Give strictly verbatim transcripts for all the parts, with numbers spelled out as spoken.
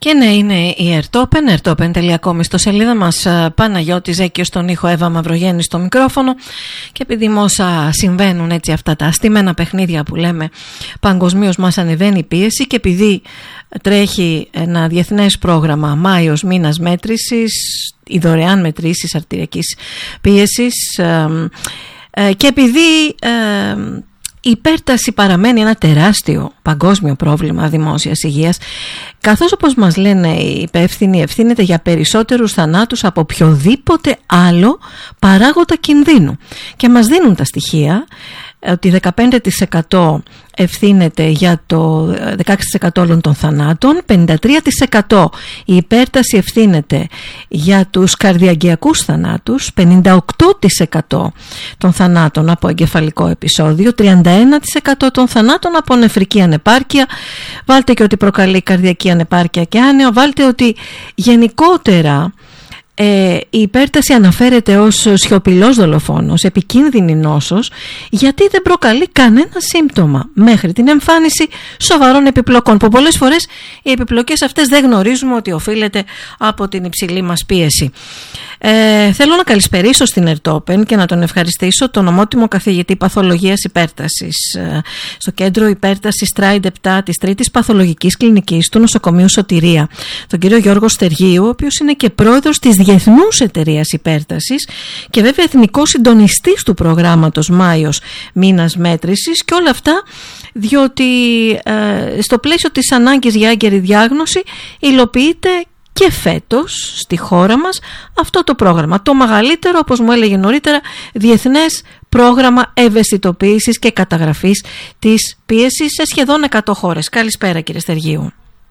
Και ναι, είναι η ερτόπεν, ερτόπεν τελεία com στο σελίδα μας. Παναγιώτη Ζέκιος στον ήχο, Εύα Μαυρογέννη στο μικρόφωνο. Και επειδή όσα συμβαίνουν έτσι αυτά τα αστήμενα παιχνίδια που λέμε, παγκοσμίως μας ανεβαίνει η πίεση, και επειδή τρέχει ένα διεθνές πρόγραμμα Μάιος, μήνας μέτρησης, οι δωρεάν μετρήσεις αρτηριακής πίεσης, ε, ε, και επειδή ε, η υπέρταση παραμένει ένα τεράστιο παγκόσμιο πρόβλημα δημόσιας υγείας, καθώς όπως μας λένε οι υπεύθυνοι ευθύνεται για περισσότερους θανάτους από οποιοδήποτε άλλο παράγοντα κινδύνου, και μας δίνουν τα στοιχεία ότι δεκαπέντε τοις εκατό ευθύνεται για το δεκαέξι τοις εκατό όλων των θανάτων, πενήντα τρία τοις εκατό η υπέρταση ευθύνεται για τους καρδιαγγειακούς θανάτους, πενήντα οκτώ τοις εκατό των θανάτων από εγκεφαλικό επεισόδιο, τριάντα ένα τοις εκατό των θανάτων από νεφρική ανεπάρκεια. Βάλτε και ότι προκαλεί καρδιακή ανεπάρκεια και άνεο, βάλτε ότι γενικότερα Ε, η υπέρταση αναφέρεται ως σιωπηλός δολοφόνος, επικίνδυνη νόσος, γιατί δεν προκαλεί κανένα σύμπτωμα μέχρι την εμφάνιση σοβαρών επιπλοκών, που πολλές φορές οι επιπλοκές αυτές δεν γνωρίζουμε ότι οφείλεται από την υψηλή μας πίεση. Ε, θέλω να καλησπερίσω στην ερτόπεν και να τον ευχαριστήσω τον ομότιμο καθηγητή παθολογίας υπέρτασης ε, στο κέντρο υπέρτασης Τράιντ επτά της τρίτης παθολογικής κλινικής του νοσοκομείου Σωτηρία, τον κύριο Γιώργο Στεργίου, ο οποίος είναι και πρόεδρος της Διεθνούς Εταιρείας Υπέρτασης και βέβαια εθνικός συντονιστής του προγράμματος Μάιος, μήνας μέτρησης, και όλα αυτά διότι ε, στο πλαίσιο της ανάγκης για έγκαιρη διάγνωση υλοποιείται και φέτος στη χώρα μας αυτό το πρόγραμμα, το μεγαλύτερο, όπως μου έλεγε νωρίτερα, διεθνές πρόγραμμα ευαισθητοποίησης και καταγραφής της πίεσης σε σχεδόν εκατό χώρες. Καλησπέρα κύριε Στεργίου.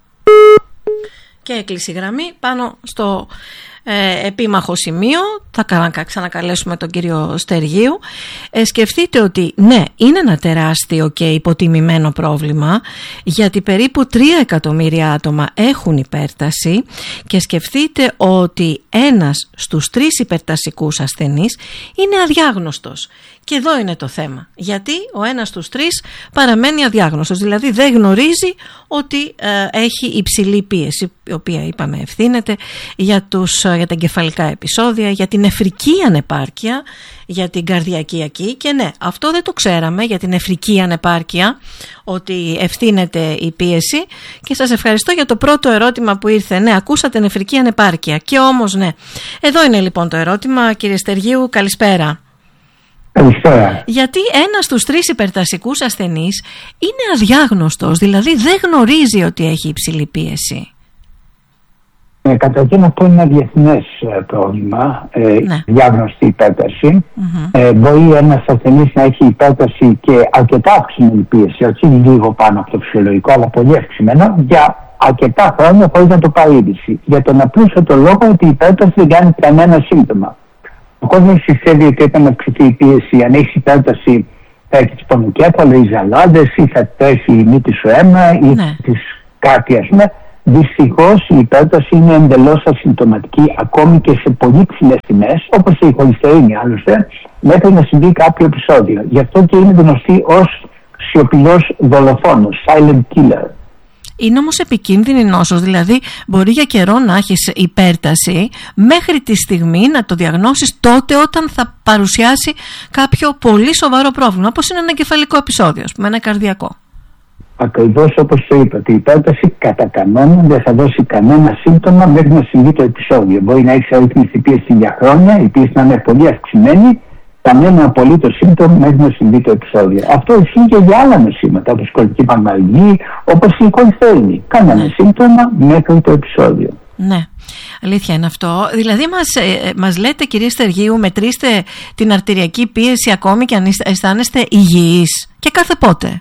Και έκλεισε η γραμμή πάνω στο ε, επίμαχο σημείο. Θα ξανακαλέσουμε τον κύριο Στεργίου. Ε, σκεφτείτε ότι ναι, είναι ένα τεράστιο και υποτιμημένο πρόβλημα, γιατί περίπου τρία εκατομμύρια άτομα έχουν υπέρταση, και σκεφτείτε ότι ένας στους τρεις υπερτασικούς ασθενείς είναι αδιάγνωστος. Και εδώ είναι το θέμα, γιατί ο ένας στους τρεις παραμένει αδιάγνωστος, δηλαδή δεν γνωρίζει ότι ε, έχει υψηλή πίεση, η οποία είπαμε ευθύνεται για, τους, για τα εγκεφαλικά επεισόδια, για την νεφρική ανεπάρκεια, για την καρδιακή. Και ναι, αυτό δεν το ξέραμε για την νεφρική ανεπάρκεια, ότι ευθύνεται η πίεση. Και σας ευχαριστώ για το πρώτο ερώτημα που ήρθε. Ναι, ακούσατε νεφρική ανεπάρκεια, και όμως ναι. Εδώ είναι λοιπόν το ερώτημα, κύριε Στεργίου, καλησπέρα. Καλησπέρα. Γιατί ένας στους τρεις υπερτασικούς ασθενείς είναι αδιάγνωστος, δηλαδή δεν γνωρίζει ότι έχει υψηλή πίεση. Ε, καταρχήν αυτό είναι ένα διεθνές πρόβλημα, ε, ναι. διάγνωστη υπέρταση. Mm-hmm. Ε, μπορεί ένας ασθενής να έχει υπέρταση και αρκετά αυξημένη πίεση, όχι λίγο πάνω από το φυσιολογικό, αλλά πολύ αυξημένο, για αρκετά χρόνια χωρίς να το πάρει είδηση. Για τον απλούστατο λόγο ότι η υπέρταση δεν κάνει κανένα σύμπτωμα. Ο κόσμος πιστεύει ότι όταν αυξηθεί η πίεση, αν έχει υπέρταση, θα έχει τις πονοκέφαλο ή ζαλάδες, ή θα τρέχει η μύτη σου αίμα, ή ναι. τις κάτι, ας πούμε. Δυστυχώς η υπέρταση είναι εντελώς ασυμπτωματική, ακόμη και σε πολύ ψηλές τιμές, όπως και η χολυστερίνη άλλωστε, μέχρι να συμβεί κάποιο επεισόδιο. Γι' αυτό και είναι γνωστή ως σιωπηλός δολοφόνος, silent killer. Είναι όμως επικίνδυνη νόσος, δηλαδή μπορεί για καιρό να έχεις υπέρταση μέχρι τη στιγμή να το διαγνώσεις τότε όταν θα παρουσιάσει κάποιο πολύ σοβαρό πρόβλημα, όπως είναι ένα εγκεφαλικό επεισόδιο, ας πούμε, ένα καρδιακό. Ακριβώς όπως το είπατε, η υπέρταση κατά κανόνα δεν θα δώσει κανένα σύμπτωμα μέχρι να συμβεί το επεισόδιο. Μπορεί να έχει αρρύθμιση πίεση για χρόνια, η πίεση να είναι πολύ αυξημένη, κανένα απολύτως σύμπτωμα μέχρι να συμβεί το επεισόδιο. Αυτό ισχύει και για άλλα νοσήματα, όπως η κολλητική πανμαλγή, όπως η κολυστερίνη. Κανένα ναι. σύμπτωμα μέχρι το επεισόδιο. Ναι, αλήθεια είναι αυτό. Δηλαδή μας, ε, μας λέτε, κύριε Στεργίου, μετρήστε την αρτηριακή πίεση ακόμη και αν αισθάνεστε υγιείς, και κάθε πότε.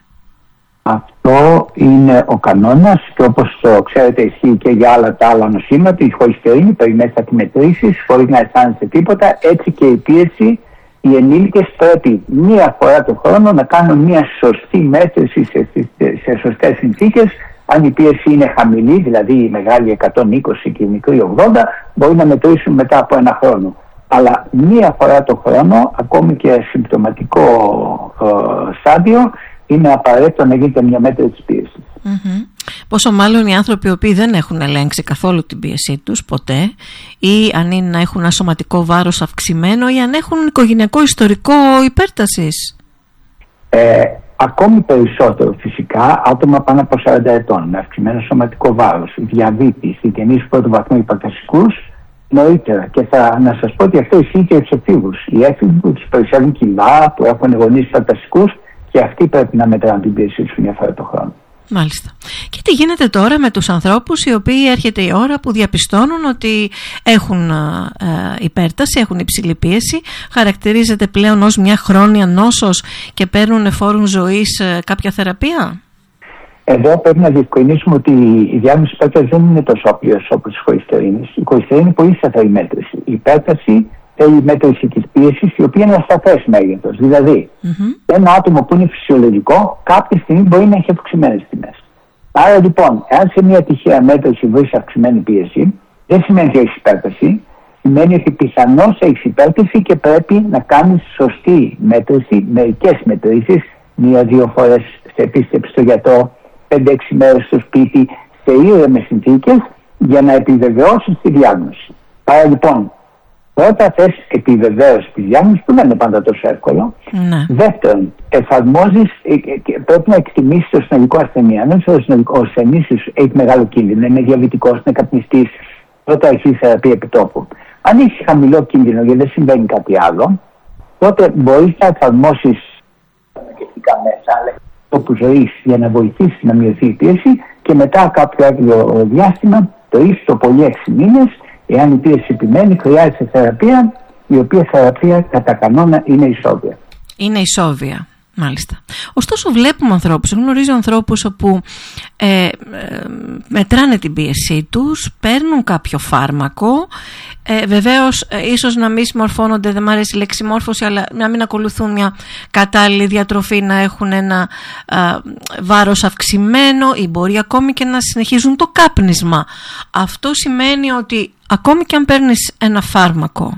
Αυτό είναι ο κανόνας, και όπως το ξέρετε ισχύει και για άλλα τα άλλα νοσήματα. Η χολυστερίνη περιμένει τις μετρήσεις χωρίς να αισθάνεστε τίποτα. Έτσι και η πίεση, οι ενήλικες πρέπει μία φορά το χρόνο να κάνουν μία σωστή μέτρηση σε, σε σωστές συνθήκες. Αν η πίεση είναι χαμηλή, δηλαδή η μεγάλη εκατόν είκοσι και η μικρή ογδόντα, μπορεί να μετρήσουν μετά από ένα χρόνο. Αλλά μία φορά το χρόνο, ακόμη και συμπτωματικό ε, στάδιο, είναι απαραίτητο να γίνεται μια μέτρηση της πίεσης. Mm-hmm. Πόσο μάλλον οι άνθρωποι οι οποίοι δεν έχουν ελέγξει καθόλου την πίεσή τους ποτέ, ή αν είναι να έχουν ένα σωματικό βάρος αυξημένο, ή αν έχουν οικογενειακό ιστορικό υπέρτασης. Ε, ακόμη περισσότερο φυσικά άτομα πάνω από σαράντα ετών με αυξημένο σωματικό βάρος, διαβήτη, συγγενείς πρώτου βαθμού υπερτασικούς νωρίτερα. Και θα να σας πω ότι αυτό ισχύει και στους εφήβους. Οι έφηβοι που τους περισσεύουν κιλά, που έχουν γονείς υπερτασικούς, και αυτοί πρέπει να μετράνε την πίεσή τους μια φορά το χρόνο. Μάλιστα. Και τι γίνεται τώρα με τους ανθρώπους οι οποίοι έρχεται η ώρα που διαπιστώνουν ότι έχουν ε, υπέρταση, έχουν υψηλή πίεση, χαρακτηρίζεται πλέον ως μια χρόνια νόσος και παίρνουν φόρουν ζωής ε, κάποια θεραπεία? Εδώ πρέπει να διευκρινίσουμε ότι η διάγνωση υπέρτασης δεν είναι τόσο όπλιος όπως της χολυστερίνης. Η χολυστερίνη είναι πολύ σταθερή μέτρηση. Η υπέρταση θέλει μέτρηση της πίεσης, η οποία είναι ασταθές μέγεθος. Δηλαδή, mm-hmm. ένα άτομο που είναι φυσιολογικό, κάποια στιγμή μπορεί να έχει αυξημένες τιμές. Άρα λοιπόν, εάν σε μια τυχαία μέτρηση βρεις αυξημένη πίεση, δεν σημαίνει ότι έχεις υπέρταση, σημαίνει ότι πιθανώς έχεις υπέρταση και πρέπει να κάνεις σωστή μέτρηση, μερικές μετρήσεις, μία-δύο φορές σε επίσκεψη στο γιατρό, πέντε έξι μέρες στο σπίτι, σε ήρεμες συνθήκες, για να επιβεβαιώσεις τη διάγνωση. Άρα λοιπόν, πρώτα θες επιβεβαίωση τη διάγνωση, που δεν είναι πάντα τόσο εύκολο. Ναι. Δεύτερον, εφαρμόζεις, πρέπει να εκτιμήσεις το συνολικό ασθενή. Αν ο ασθενής έχει μεγάλο κίνδυνο, είναι διαβητικός, είναι καπνιστής, πρώτα αρχίζει θεραπεία επιτόπου. Αν έχει χαμηλό κίνδυνο γιατί δεν συμβαίνει κάτι άλλο, τότε μπορείς να εφαρμόσεις φαρμακευτικά μέσα, αλλά τόπου ζωής, για να βοηθήσει να μειωθεί η πίεση, και μετά κάποιο άλλο διάστημα, το ίσο πολύ έξι μήνες, εάν η πίεση επιμένει, χρειάζεται θεραπεία, η οποία θεραπεία κατά κανόνα είναι ισόβια. Είναι ισόβια, μάλιστα. Ωστόσο βλέπουμε ανθρώπους, γνωρίζω ανθρώπους όπου ε, ε, μετράνε την πίεσή τους, παίρνουν κάποιο φάρμακο, ε, βεβαίως ε, ίσως να μην συμμορφώνονται, δεν μου αρέσει η λέξη μόρφωση, αλλά να μην ακολουθούν μια κατάλληλη διατροφή, να έχουν ένα ε, βάρος αυξημένο, ή μπορεί ακόμη και να συνεχίζουν το κάπνισμα. Αυτό σημαίνει ότι ακόμη και αν παίρνεις ένα φάρμακο,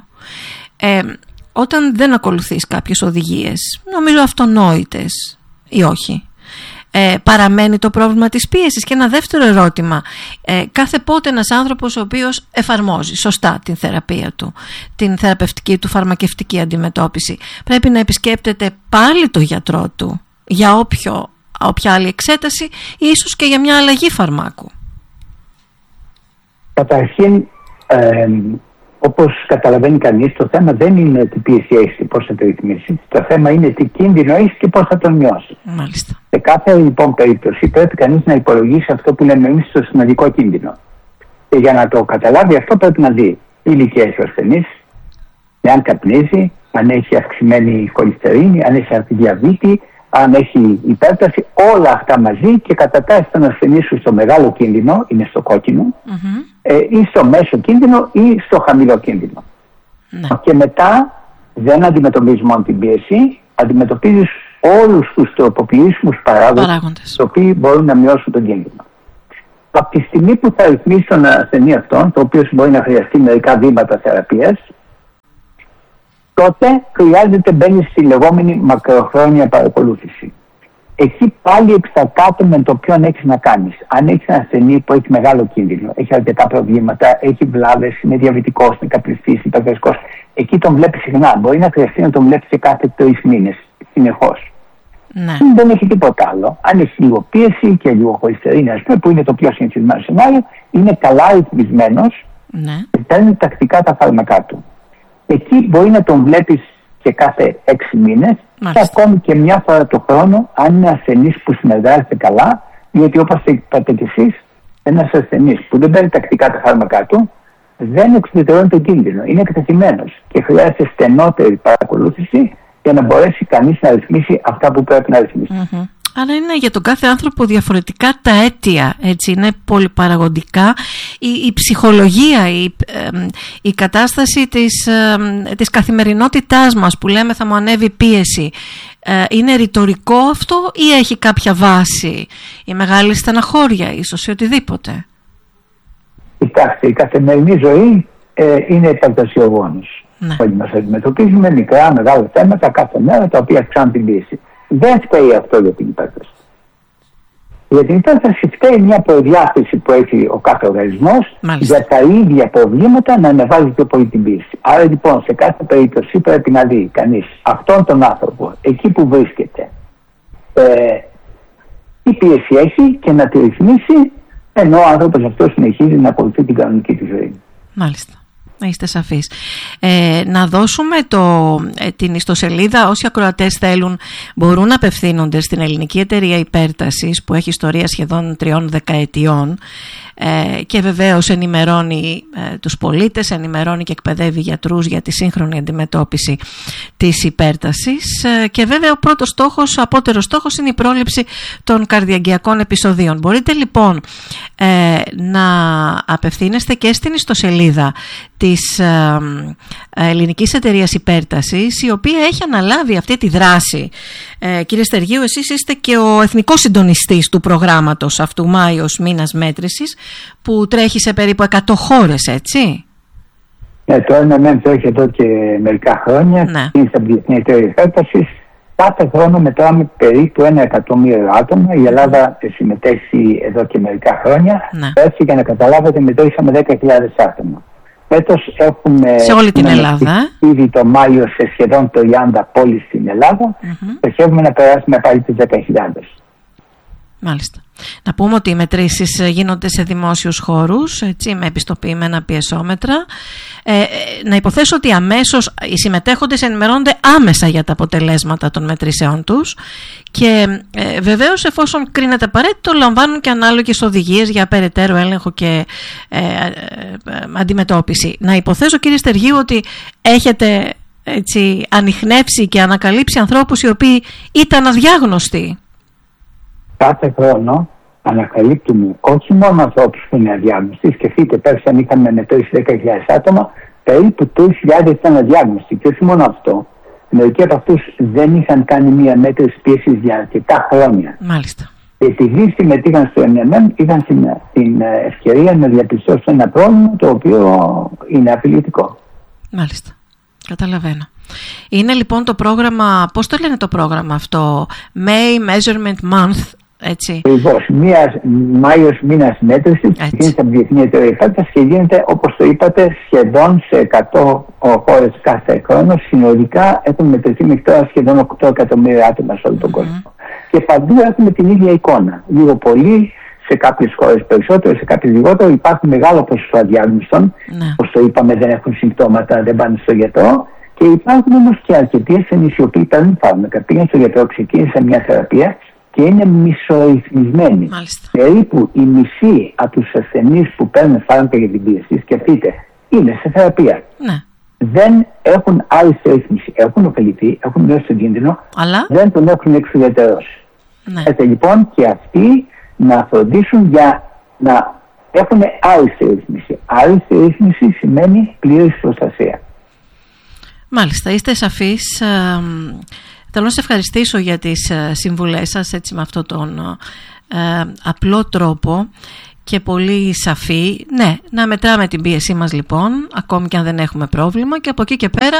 ε, όταν δεν ακολουθείς κάποιες οδηγίες, νομίζω αυτονόητες ή όχι, ε, παραμένει το πρόβλημα της πίεσης. Και ένα δεύτερο ερώτημα, ε, κάθε πότε ένας άνθρωπος ο οποίος εφαρμόζει σωστά την θεραπεία του, την θεραπευτική του φαρμακευτική αντιμετώπιση, πρέπει να επισκέπτεται πάλι το γιατρό του για όποιο, όποια άλλη εξέταση, ή ίσως και για μια αλλαγή φαρμάκου? Καταρχήν, ε, όπως καταλαβαίνει κανείς, το θέμα δεν είναι τι πίεση έχεις και πώς θα το ρυθμίσεις. Το θέμα είναι τι κίνδυνο έχεις και πώς θα τον μειώσεις. Μάλιστα. Σε κάθε λοιπόν περίπτωση πρέπει κανείς να υπολογίσει αυτό που λέμε εμείς στο σημαντικό κίνδυνο. Και για να το καταλάβει αυτό πρέπει να δει τι ηλικία έχει ο ασθενής, αν καπνίζει, αν έχει αυξημένη χολυστερίνη, αν έχει διαβήτη, αν έχει υπέρταση, όλα αυτά μαζί, και κατατάσσει τον ασθενή σου στο μεγάλο κίνδυνο, είναι στο κόκκινο, mm-hmm. ε, ή στο μέσο κίνδυνο ή στο χαμηλό κίνδυνο. Mm-hmm. Και μετά δεν αντιμετωπίζεις μόνο την πίεση, αντιμετωπίζεις όλους τους τροποποιήσιμους παράγοντες, οι οποίοι μπορούν να μειώσουν τον κίνδυνο. Από τη στιγμή που θα ρυθμίσει τον ασθενή αυτόν, το οποίο μπορεί να χρειαστεί μερικά βήματα θεραπείας, τότε χρειάζεται, μπαίνει στη λεγόμενη μακροχρόνια παρακολούθηση. Εκεί πάλι εξαρτάται με το ποιον έχεις να κάνεις. Αν έχεις ένα ασθενή που έχει μεγάλο κίνδυνο, έχει αρκετά προβλήματα, έχει βλάβες, είναι διαβητικός, είναι καπνιστής, υπερβασικός, εκεί τον βλέπεις συχνά. Μπορεί να χρειαστεί να τον βλέπεις σε κάθε τρεις μήνες συνεχώς. Ναι. Δεν έχει τίποτα άλλο. Αν έχει λίγο πίεση και λίγο χολυστερίνη, ας πούμε, που είναι το πιο συνηθισμένο σενάριο, είναι καλά ρυθμισμένος, ναι, και παίρνει τακτικά τα φάρμακά του. Εκεί μπορεί να τον βλέπεις και κάθε έξι μήνες, και ακόμη και μια φορά το χρόνο, αν είναι ασθενής που συνεργάζεται καλά, διότι όπως είπατε και εσείς, ένας ασθενής που δεν παίρνει τακτικά τα φάρμακά του, δεν εξουδετερώνει τον κίνδυνο, είναι εκτεθειμένος και χρειάζεται στενότερη παρακολούθηση για να μπορέσει κανείς να ρυθμίσει αυτά που πρέπει να ρυθμίσει. Mm-hmm. Αλλά είναι για τον κάθε άνθρωπο διαφορετικά τα αίτια, έτσι, είναι πολυπαραγοντικά. Η, η ψυχολογία, η, ε, η κατάσταση της, ε, της καθημερινότητάς μας που λέμε θα μου ανέβει πίεση, ε, είναι ρητορικό αυτό ή έχει κάποια βάση, η μεγάλη στεναχώρια ίσως ή οτιδήποτε? Κοιτάξτε, η καθημερινή ζωή ε, είναι υπερτασιογόνος. Ναι. Όλοι μας αντιμετωπίζουμε μικρά, μεγάλα θέματα κάθε μέρα τα οποία αυξάνουν την πίεση. Δεν φταίει αυτό για την υπέρταση. Για την υπέρταση φταίει μια προδιάθεση που έχει ο κάθε οργανισμός για τα ίδια προβλήματα να ανεβάζει πιο πολύ την πίεση. Άρα λοιπόν σε κάθε περίπτωση πρέπει να δει κανείς αυτόν τον άνθρωπο εκεί που βρίσκεται, ε, τι πίεση έχει και να τη ρυθμίσει, ενώ ο άνθρωπος αυτός συνεχίζει να ακολουθεί την κανονική του ζωή. Μάλιστα. Να είστε σαφείς. Ε, να δώσουμε το, ε, την ιστοσελίδα. Όσοι ακροατές θέλουν μπορούν να απευθύνονται στην Ελληνική Εταιρεία Υπέρτασης που έχει ιστορία σχεδόν τριών δεκαετιών ε, και βεβαίως ενημερώνει ε, τους πολίτες, ενημερώνει και εκπαιδεύει γιατρούς για τη σύγχρονη αντιμετώπιση της υπέρτασης ε, και βέβαια ο πρώτος στόχος, ο απότερος στόχος είναι η πρόληψη των καρδιαγγειακών επεισοδίων. Μπορείτε λοιπόν ε, να απευθύνεστε και στην ιστοσελίδα της ε, Ελληνικής Εταιρείας Υπέρτασης, η οποία έχει αναλάβει αυτή τη δράση. Ε, κύριε Στεργίου, εσείς είστε και ο εθνικός συντονιστής του προγράμματος αυτού Μάιος Μήνας Μέτρησης, που τρέχει σε περίπου εκατό χώρες, έτσι? Ναι, το ένα μεν τρέχει εδώ και μερικά χρόνια. Ναι. Είναι στην Διεθνή Εταιρεία Υπέρτασης. Κάθε χρόνο μετράμε περίπου ένα εκατομμύριο άτομα. Η Ελλάδα συμμετέχει εδώ και μερικά χρόνια. Ναι. Έτσι, για να καταλάβετε, μετρήσαμε δέκα χιλιάδες άτομα. Φέτος έχουμε σε όλη την Ελλάδα. Ήδη το Μάιο σε σχεδόν τριάντα πόλεις στην Ελλάδα. Στοχεύουμε mm-hmm. να περάσουμε πάλι τις δέκα χιλιάδες. Μάλιστα. Να πούμε ότι οι μετρήσεις γίνονται σε δημόσιους χώρους, έτσι, με επιστοποιημένα πιεσόμετρα. Ε, να υποθέσω ότι αμέσως οι συμμετέχοντες ενημερώνονται άμεσα για τα αποτελέσματα των μετρήσεών τους και ε, βεβαίως εφόσον κρίνεται απαραίτητο λαμβάνουν και ανάλογες οδηγίες για περαιτέρω έλεγχο και ε, ε, ε, αντιμετώπιση. Να υποθέσω, κύριε Στεργίου, ότι έχετε έτσι ανιχνεύσει και ανακαλύψει ανθρώπους οι οποίοι ήταν αδιάγνωστοι. Κάθε χρόνο ανακαλύπτουμε όχι μόνο ανθρώπους που είναι αδιάγνωστοι. Σκεφτείτε, πέρσι αν είχαμε μετρήσει δέκα χιλιάδες άτομα, περίπου τρεις χιλιάδες ήταν αδιάγνωστοι. Και όχι μόνο αυτό, μερικοί από αυτούς δεν είχαν κάνει μία μέτρηση πίεσης για αρκετά χρόνια. Μάλιστα. Και επειδή συμμετείχαν στο Εν Εμ Εμ, είχαν την, την ευκαιρία να διαπιστώσουν ένα πρόβλημα το οποίο είναι απειλητικό. Μάλιστα. Καταλαβαίνω. Είναι λοιπόν το πρόγραμμα, πώς το λένε το πρόγραμμα αυτό, May Measurement Month, έτσι? Ακριβώς, Μάιος Μήνας Μέτρησης, γίνεται από τη Διεθνή Εταιρεία Υπέρτασης και γίνεται, όπως το είπατε, σχεδόν σε εκατό χώρες κάθε χρόνο. Συνολικά έχουν μετρηθεί μέχρι τώρα σχεδόν οκτώ εκατομμύρια άτομα σε όλο τον mm-hmm. κόσμο. Και παντού έχουμε την ίδια εικόνα. Λίγο πολύ, σε κάποιες χώρες περισσότερο, σε κάποιες λιγότερο. Υπάρχει μεγάλο ποσοστό αδιάγνωστων. Ναι. Όπως το είπαμε, δεν έχουν συμπτώματα, δεν πάνε στο γιατρό. Και υπάρχουν όμως και αρκετοί ασθενείς οι οποίοι παίρνουν φάρμακα. Πήγαν στο γιατρό, ξεκίνησαν μια θεραπεία και είναι μισορυθμισμένοι. Μάλιστα. Περίπου η μισή από τους ασθενείς που παίρνουν φάρμακα για την πίεση, σκεφτείτε, είναι σε θεραπεία. Ναι. Δεν έχουν άλλη ρύθμιση. Έχουν ωφεληθεί, έχουν μειώσει τον κίνδυνο, αλλά δεν τον έχουν εξουδετερώσει. Ναι. Έτσι λοιπόν και αυτοί να φροντίσουν για να έχουν άριστη ρύθμιση. Άριστη ρύθμιση σημαίνει πλήρης προστασία. Μάλιστα, είστε σαφείς. Ε, θέλω να σε ευχαριστήσω για τις συμβουλές σας, έτσι, με αυτόν τον ε, απλό τρόπο και πολύ σαφή. Ναι, να μετράμε την πίεσή μας λοιπόν, ακόμη και αν δεν έχουμε πρόβλημα, και από εκεί και πέρα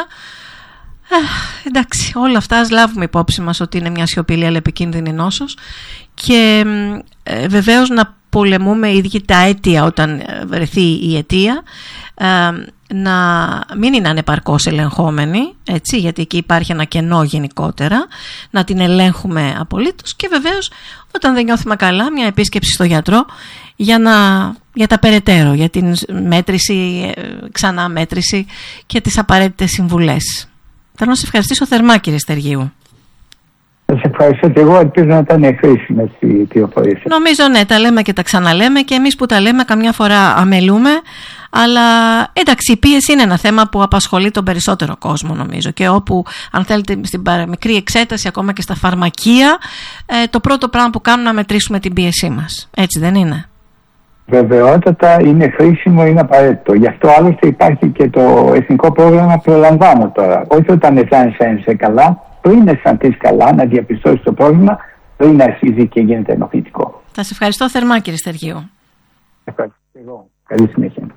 ε, εντάξει, όλα αυτά ας λάβουμε υπόψη μας ότι είναι μια σιωπηλή αλλά επικίνδυνη νόσος και ε, βεβαίως να πολεμούμε οι ίδιοι τα αίτια όταν βρεθεί η αιτία, ε, να μην είναι ανεπαρκώς ελεγχόμενη, έτσι, γιατί εκεί υπάρχει ένα κενό γενικότερα, να την ελέγχουμε απολύτως και βεβαίως όταν δεν νιώθουμε καλά μια επίσκεψη στο γιατρό για, να, για τα περαιτέρω, για την μέτρηση, ξανά μέτρηση και τις απαραίτητες συμβουλές. Θέλω να σε ευχαριστήσω θερμά, κύριε Στεργίου. Σας ευχαριστώ και εγώ, ελπίζω να ήταν χρήσιμες οι πληροφορίες. Νομίζω ναι, τα λέμε και τα ξαναλέμε και εμείς που τα λέμε καμιά φορά αμελούμε, αλλά εντάξει, η πίεση είναι ένα θέμα που απασχολεί τον περισσότερο κόσμο νομίζω και όπου αν θέλετε στην μικρή εξέταση ακόμα και στα φαρμακεία ε, το πρώτο πράγμα που κάνουν να μετρήσουμε την πίεσή μας, έτσι δεν είναι? Βεβαιότατα είναι χρήσιμο, είναι απαραίτητο. Γι' αυτό άλλωστε υπάρχει και το Εθνικό Πρόγραμμα Προλαμβάνω τώρα. Όχι όταν αισθάνεσαι καλά, πριν αισθανθείς καλά, να διαπιστώσεις το πρόβλημα, πριν αρχίζει και γίνεται ενοχλητικό. Θα σε ευχαριστώ θερμά, κύριε Στεργίου. Ευχαριστώ εγώ. Καλή συνέχεια.